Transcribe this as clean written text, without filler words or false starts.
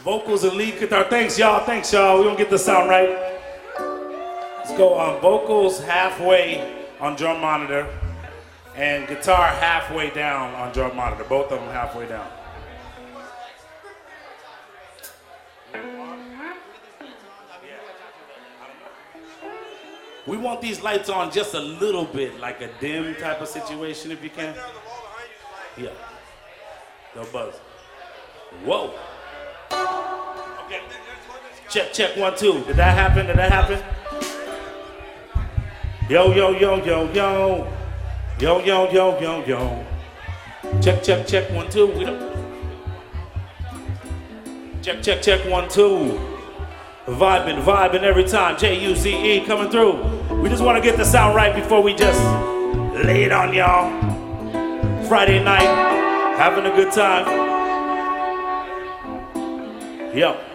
vocals and lead guitar. Thanks, y'all. Thanks, y'all. We don't get the sound right. Let's go on vocals halfway on drum monitor and guitar halfway down on drum monitor. Both of them halfway down. We want these lights on just a little bit, like a dim type of situation, if you can. Yeah. No buzz. Whoa. Okay. Check, 1, 2. Did that happen? Yo, yo, yo, yo, yo. Yo, yo, yo, yo, yo. Check, 1, 2. We don't. Check, 1, 2. Vibing every time. Juze coming through. We just want to get the sound right before we just lay it on y'all. Friday night, having a good time. Yep.